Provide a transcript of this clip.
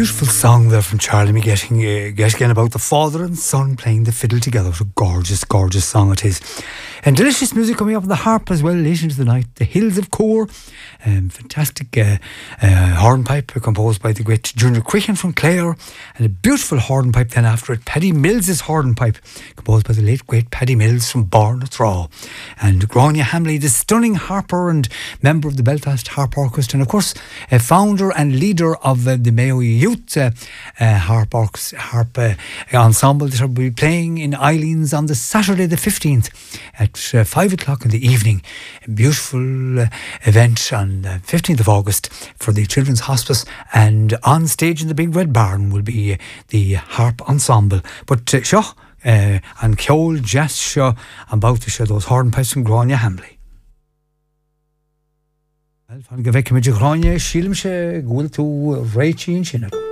beautiful song there from Charlie Getting about the father and son playing the fiddle together. What a gorgeous, gorgeous song it is. And delicious music coming up on the harp as well late into the night. The Hills of Core, fantastic hornpipe composed by the great Junior Quicken from Clare, and a beautiful hornpipe then after it, Paddy Mills's hornpipe composed by the late great Paddy Mills from Barnathraw. And Grania Hamley, the stunning harper and member of the Belfast Harp Orchestra, and of course founder and leader of the Mayo Youth Harp Ensemble that will be playing in Eileen's on the Saturday the 15th at 5 o'clock in the evening. A beautiful event on the 15th of August for the Children's Hospice, and on stage in the Big Red Barn will be the Harp Ensemble. But and Ceol Jazz Show about to show those hornpipes from Grania Hamley. Fan go bheice muidir Gráine sílim sé ghfuil tú réití sin